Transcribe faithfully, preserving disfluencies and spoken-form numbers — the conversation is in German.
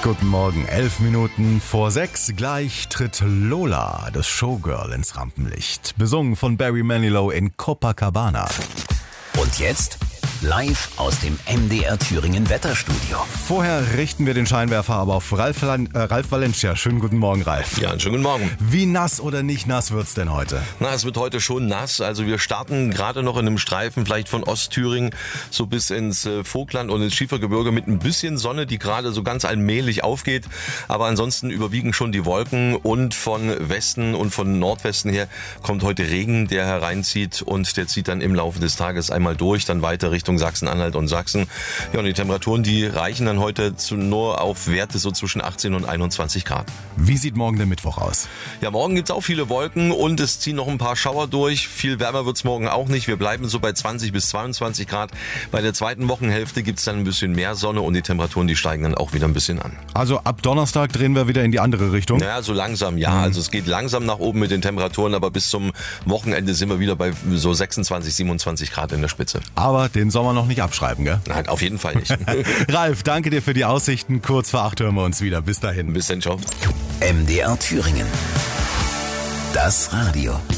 Guten Morgen, elf Minuten vor sechs. Gleich tritt Lola, das Showgirl, ins Rampenlicht. Besungen von Barry Manilow in Copacabana. Und jetzt live aus dem M D R Thüringen Wetterstudio. Vorher richten wir den Scheinwerfer aber auf Ralf, äh, Ralf Valencia. Schönen guten Morgen, Ralf. Ja, einen schönen guten Morgen. Wie nass oder nicht nass wird's denn heute? Na, es wird heute schon nass. Also wir starten gerade noch in einem Streifen, vielleicht von Ostthüringen so bis ins äh, Vogtland und ins Schiefergebirge mit ein bisschen Sonne, die gerade so ganz allmählich aufgeht. Aber ansonsten überwiegen schon die Wolken und von Westen und von Nordwesten her kommt heute Regen, der hereinzieht und der zieht dann im Laufe des Tages einmal durch, dann weiter Richtung Sachsen-Anhalt und Sachsen. Ja, und die Temperaturen, die reichen dann heute zu, nur auf Werte so zwischen achtzehn und einundzwanzig Grad. Wie sieht morgen der Mittwoch aus? Ja, morgen gibt's auch viele Wolken und es ziehen noch ein paar Schauer durch. Viel wärmer wird's morgen auch nicht. Wir bleiben so bei zwanzig bis zweiundzwanzig Grad. Bei der zweiten Wochenhälfte gibt's dann ein bisschen mehr Sonne und die Temperaturen, die steigen dann auch wieder ein bisschen an. Also ab Donnerstag drehen wir wieder in die andere Richtung? Naja, so langsam, ja. Mhm. Also es geht langsam nach oben mit den Temperaturen, aber bis zum Wochenende sind wir wieder bei so sechsundzwanzig, siebenundzwanzig Grad in der Spitze. Aber den Sommer noch nicht abschreiben, gell? Nein, auf jeden Fall nicht. Ralf, danke dir für die Aussichten. Kurz vor acht hören wir uns wieder. Bis dahin. Bis dann, ciao. M D R Thüringen. Das Radio.